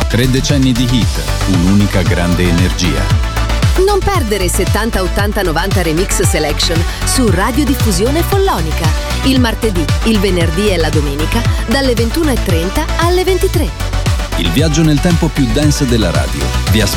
3 decenni di hit, un'unica grande energia. Non perdere 70 80 90 Remix Selection su Radiodiffusione Follonica. Il martedì, il venerdì e la domenica dalle 21:30 alle 23. Il viaggio nel tempo più dance della radio. Vi aspetta